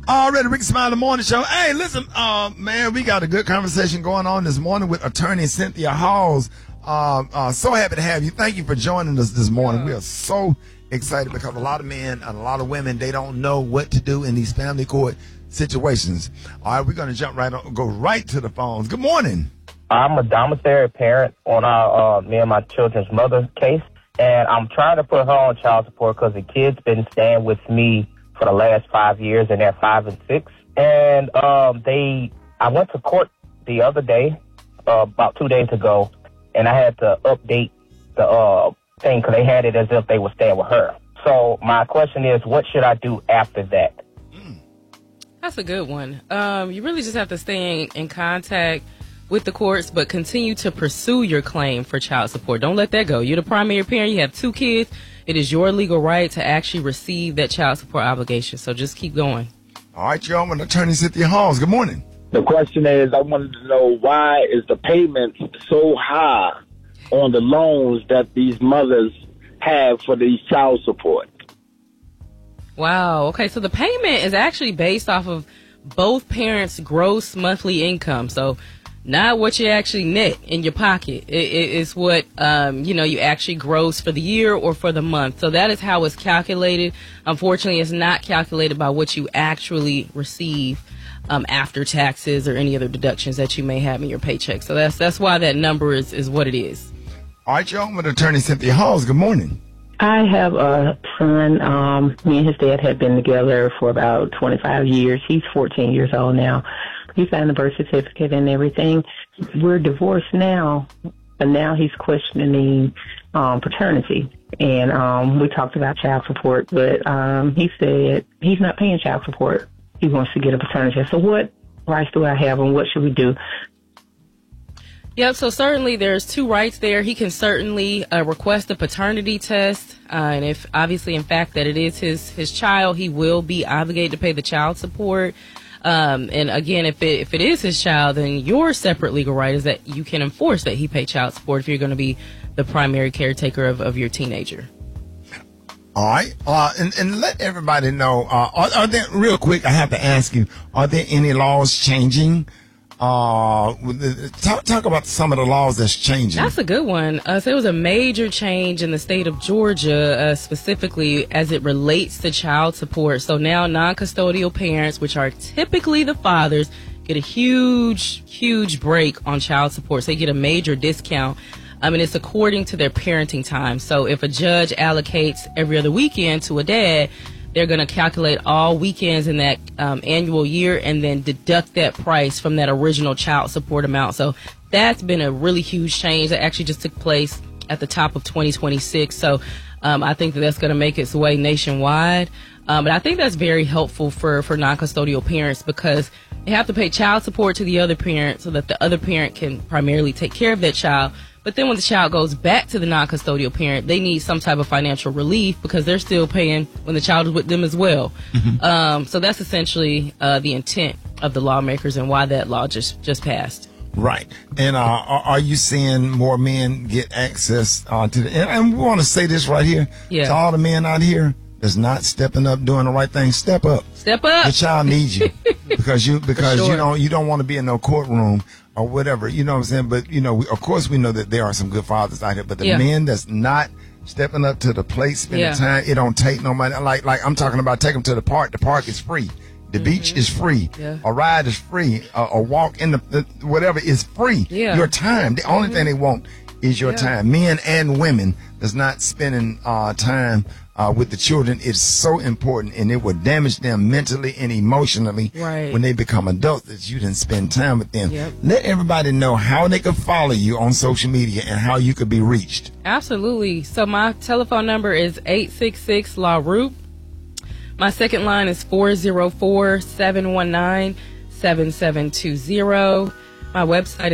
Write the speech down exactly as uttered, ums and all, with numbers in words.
Already, Ricky Smiley Morning Show. Hey, listen, uh, man, we got a good conversation going on this morning with attorney Cynthia Halls. Uh, uh, so happy to have you. Thank you for joining us this morning. We are so excited because a lot of men and a lot of women, they don't know what to do in these family court situations. All right, we're going to jump right on, go right to the phones. Good morning. I'm a domiciliary parent on our, uh, me and my children's mother case, and I'm trying to put her on child support because the kid's been staying with me for the last five years, and they're five and six. And um, they, I went to court the other day, uh, about two days ago, and I had to update the uh, thing because they had it as if they were staying with her. So my question is, what should I do after that? That's a good one. Um, you really just have to stay in, in contact with the courts, but continue to pursue your claim for child support. Don't let that go. You're the primary parent. You have two kids. It is your legal right to actually receive that child support obligation. So just keep going. All right, y'all. I'm attorney Cynthia Halls. Good morning. The question is, I wanted to know, why is the payment so high on the loans that these mothers have for these child support? Wow. Okay, so the payment is actually based off of both parents' gross monthly income. So not what you actually net in your pocket. It, it, it's what, um, you know, you actually gross for the year or for the month. So that is how it's calculated. Unfortunately, it's not calculated by what you actually receive Um, after taxes or any other deductions that you may have in your paycheck. So that's that's why that number is, is what it is. All right, y'all. I'm with attorney Cynthia Halls. Good morning. I have a son. Um, me and his dad have been together for about twenty-five years. He's fourteen years old now. He signed the birth certificate and everything. We're divorced now, but now he's questioning um, paternity. And um, we talked about child support, but um, he said he's not paying child support. He wants to get a paternity test. So what rights do I have, and what should we do? Yep, so certainly there's two rights there. He can certainly uh, request a paternity test. Uh, and if obviously, in fact, that it is his, his child, he will be obligated to pay the child support. Um, and again, if it, if it is his child, then your separate legal right is that you can enforce that he pay child support if you're going to be the primary caretaker of, of your teenager. All right, uh, and, and let everybody know, uh, are, are there, real quick, I have to ask you, are there any laws changing? Uh, talk, talk about some of the laws that's changing. That's a good one. Uh, so there was a major change in the state of Georgia, uh, specifically as it relates to child support. So now non-custodial parents, which are typically the fathers, get a huge, huge break on child support. So they get a major discount. I mean, it's according to their parenting time. So if a judge allocates every other weekend to a dad, they're going to calculate all weekends in that um, annual year and then deduct that price from that original child support amount. So that's been a really huge change that actually just took place at the top of twenty twenty-six. So um, I think that that's going to make its way nationwide. Um, but I think that's very helpful for, for non-custodial parents because they have to pay child support to the other parent so that the other parent can primarily take care of that child. But then when the child goes back to the non-custodial parent, they need some type of financial relief because they're still paying when the child is with them as well. Mm-hmm. Um, so that's essentially uh, the intent of the lawmakers and why that law just, just passed. Right. And uh, are, are you seeing more men get access uh, to the, and, and we want to say this right here yeah. to all the men out here that's not stepping up, doing the right thing. Step up. Step up. The child needs you because you because sure. you don't you don't want to be in no courtroom or whatever. You know what I'm saying? But you know, we, of course, we know that there are some good fathers out here. But the yeah. men that's not stepping up to the plate, spending yeah. time, it don't take no money. Like like I'm talking about, take them to the park. The park is free. The mm-hmm. beach is free. Yeah. A ride is free. A, a walk in the, the whatever is free. Yeah. Your time. The only mm-hmm. thing they want is your yeah. time. Men and women that's not spending uh, time uh, with the children is so important, and it will damage them mentally and emotionally right. when they become adults that you didn't spend time with them. Yep. Let everybody know how they can follow you on social media and how you could be reached. Absolutely. So my telephone number is eight six six L A R O O P. My second line is four zero four, seven one nine, seven seven two zero. My website is